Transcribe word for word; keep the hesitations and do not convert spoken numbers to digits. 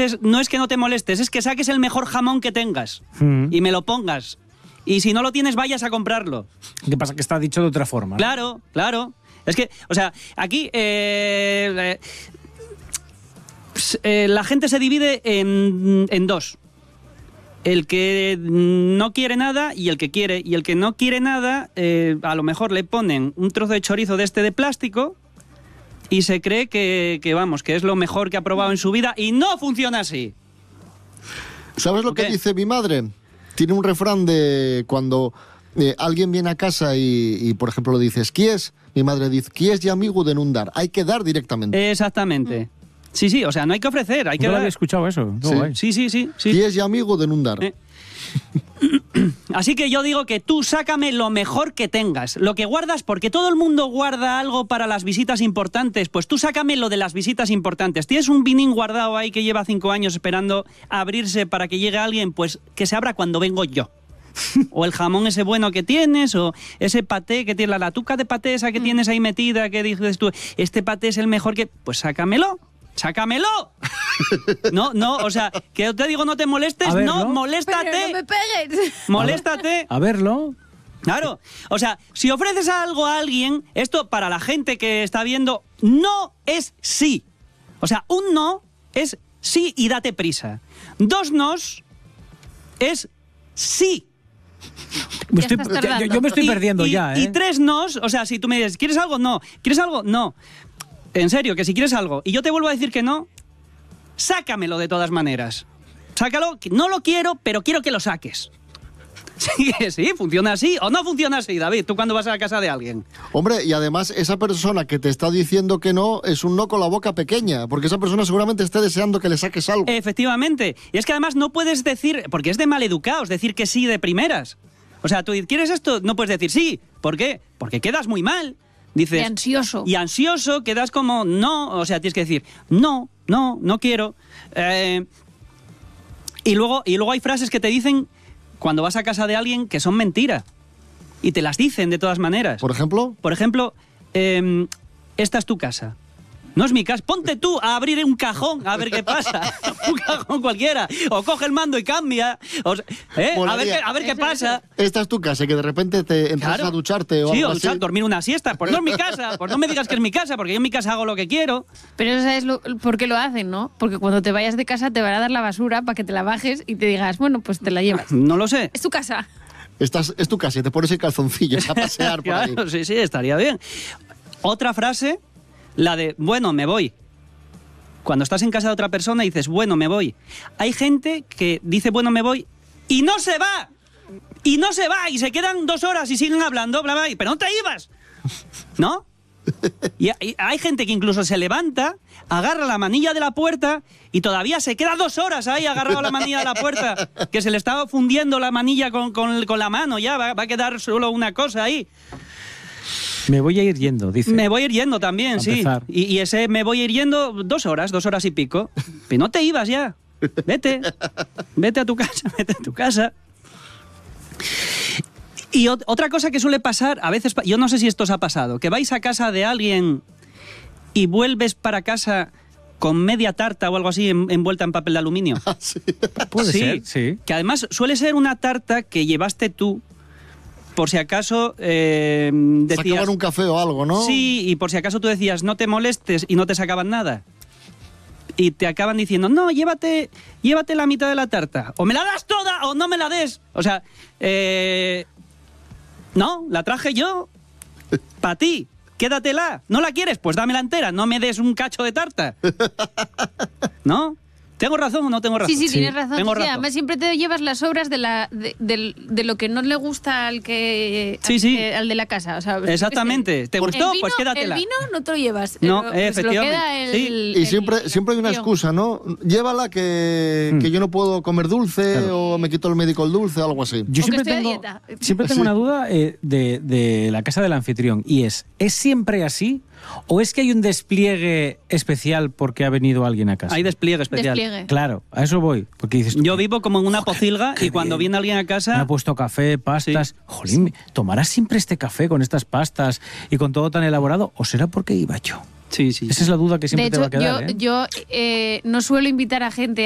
Entonces, no es que no te molestes, es que saques el mejor jamón que tengas mm. y me lo pongas. Y si no lo tienes, vayas a comprarlo. ¿Qué pasa? Que está dicho de otra forma. Claro, claro. Es que, o sea, aquí eh, eh, la gente se divide en, en dos. El que no quiere nada y el que quiere. Y el que no quiere nada, eh, a lo mejor le ponen un trozo de chorizo de este de plástico y se cree que, que, vamos, que es lo mejor que ha probado en su vida y no funciona así. ¿Sabes lo que dice mi madre? Tiene un refrán de cuando eh, alguien viene a casa y, y, por ejemplo, le dices, ¿qui es? Mi madre dice, ¿qui es y amigo de no dar? Hay que dar directamente. Exactamente. Sí, sí, o sea, no hay que ofrecer, hay que no dar. Había escuchado eso. No, sí. sí, sí, sí, sí. ¿Qui es y amigo de no dar? Eh. Así que yo digo que tú sácame lo mejor que tengas, lo que guardas, porque todo el mundo guarda algo para las visitas importantes, pues tú sácame lo de las visitas importantes. Tienes un vinín guardado ahí que lleva cinco años esperando a abrirse para que llegue alguien, pues que se abra cuando vengo yo. O el jamón ese bueno que tienes, o ese paté que tienes, la latuca de paté esa que tienes ahí metida, que dices tú, este paté es el mejor que... Pues sácamelo. ¡Sácamelo! No, no, o sea, que yo te digo no te molestes, ver, no, ¿no? moléstate. Pero no me pegues. Moléstate. A verlo. Claro, o sea, si ofreces algo a alguien, esto para la gente que está viendo, no es sí. O sea, un no es sí y date prisa. Dos nos es sí. Me estoy, yo, yo me estoy y, perdiendo y, ya, ¿eh? Y tres nos, o sea, si tú me dices, ¿quieres algo? No. ¿Quieres algo? No. En serio, que si quieres algo y yo te vuelvo a decir que no, sácamelo de todas maneras. Sácalo, no lo quiero, pero quiero que lo saques. Sí, sí, funciona así o no funciona así, David, tú cuando vas a la casa de alguien. Hombre, y además esa persona que te está diciendo que no es un no con la boca pequeña, porque esa persona seguramente está deseando que le saques algo. Efectivamente, y es que además no puedes decir, porque es de maleducados decir que sí de primeras. O sea, tú ¿quieres esto? No puedes decir sí. ¿Por qué? Porque quedas muy mal. Dices, y ansioso. Y ansioso, quedas como no, o sea, tienes que decir no, no, no quiero. Eh, y, luego, y luego hay frases que te dicen cuando vas a casa de alguien que son mentira. Y te las dicen de todas maneras. ¿Por ejemplo? Por ejemplo, eh, esta es tu casa. No es mi casa. Ponte tú a abrir un cajón a ver qué pasa. Un cajón cualquiera. O coge el mando y cambia. O sea, ¿eh? a, ver qué, a ver qué pasa. Esta es tu casa, que de repente te entras claro. a ducharte o sí, algo o así. duchar, dormir una siesta. Pues no es mi casa. Pues no me digas que es mi casa, porque yo en mi casa hago lo que quiero. Pero ¿sabes lo, por qué lo hacen, no? Porque cuando te vayas de casa te van a dar la basura para que te la bajes y te digas, bueno, pues te la llevas. No lo sé. Es tu casa. Estás, es tu casa y te pones el calzoncillo a pasear por claro, ahí. Sí, sí, estaría bien. Otra frase, la de, bueno, me voy. Cuando estás en casa de otra persona y dices, bueno, me voy. Hay gente que dice, bueno, me voy, y no se va. Y no se va, y se quedan dos horas y siguen hablando, bla, bla, pero no te ibas. ¿No? Y hay gente que incluso se levanta, agarra la manilla de la puerta y todavía se queda dos horas ahí agarrado a la manilla de la puerta, que se le estaba fundiendo la manilla con, con, con la mano, ya va, va a quedar solo una cosa ahí. Me voy a ir yendo, dice. Me voy a ir yendo también, sí. Y, y ese me voy a ir yendo dos horas, dos horas y pico. Pero no te ibas ya. Vete. Vete a tu casa, vete a tu casa. Y ot- otra cosa que suele pasar, a veces, yo no sé si esto os ha pasado, que vais a casa de alguien y vuelves para casa con media tarta o algo así en, envuelta en papel de aluminio. Ah, sí. Puede sí, ser, sí. Que además suele ser una tarta que llevaste tú, por si acaso eh, decías... Sacaban un café o algo, ¿no? Sí, y por si acaso tú decías, no te molestes, y no te sacaban nada. Y te acaban diciendo, no, llévate, llévate la mitad de la tarta. O me la das toda o no me la des. O sea, eh, no, la traje yo para ti. Quédatela. ¿No la quieres? Pues dámela entera. No me des un cacho de tarta. ¿No? ¿Tengo razón o no tengo razón? Sí, sí, tienes razón. Tengo Sí, razón. además siempre te llevas las sobras de, la, de, de, de lo que no le gusta al que Sí, al, sí. que- al de la casa. O sea, Exactamente. ¿Te gustó? el vino, Pues quédatela. El vino no te lo llevas. No, pero, pues, efectivamente. lo queda el, Sí. el- Y siempre, el- siempre hay una tío. excusa, ¿no? Llévala que, Mm. que yo no puedo comer dulce Claro. o me quito el médico el dulce o algo así. Yo O que siempre estoy a tengo, dieta. siempre tengo Sí. una duda eh, de, de la casa del anfitrión, y es, ¿es siempre así? ¿O es que hay un despliegue especial porque ha venido alguien a casa? Hay despliegue especial. Despliegue. Claro, a eso voy. Porque dices tú, Yo vivo como en una joder, pocilga qué y cuando bien. viene alguien a Me casa... ha puesto café, pastas. Jolín, ¿tomarás siempre este café con estas pastas y con todo tan elaborado? ¿O será porque iba yo? Sí, sí. Esa es la duda que siempre De te va hecho, a quedar, yo, ¿eh? yo eh, no suelo invitar a gente